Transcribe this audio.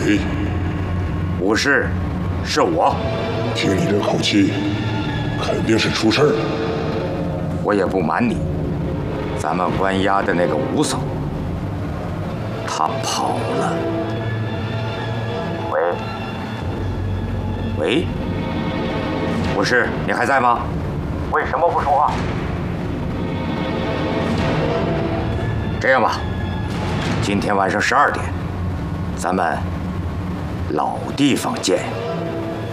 谁？ 不是，是我。 听你这口气，肯定是出事儿了。 我也不瞒你，咱们关押的那个吴嫂，她跑了。喂，武士，你还在吗？为什么不说话？这样吧，今天晚上12点，咱们老地方见。